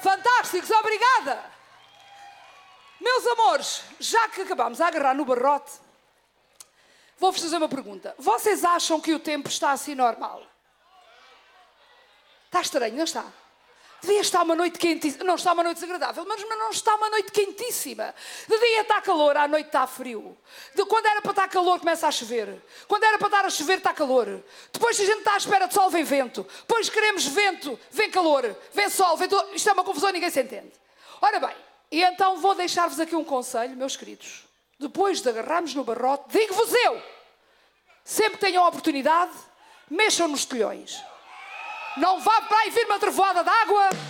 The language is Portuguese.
Fantásticos, obrigada. Meus amores, já que acabámos a agarrar no barrote, vou-vos fazer uma pergunta. Vocês acham que o tempo está assim normal? Está estranho, não está? Devia estar uma noite quentíssima. Não está uma noite desagradável, mas não está uma noite quentíssima. De dia está calor, à noite está frio. Quando era para estar calor, começa a chover. Quando era para estar a chover, está calor. Depois, se a gente está à espera de sol, vem vento. Depois queremos vento, vem calor. Vem sol, vem tudo. Isto é uma confusão e ninguém se entende. Ora bem, e então vou deixar-vos aqui um conselho, meus queridos. Depois de agarrarmos no barrote, digo-vos eu, sempre que tenham a oportunidade, mexam nos telhões. Não vá para aí vir uma trevoada de água.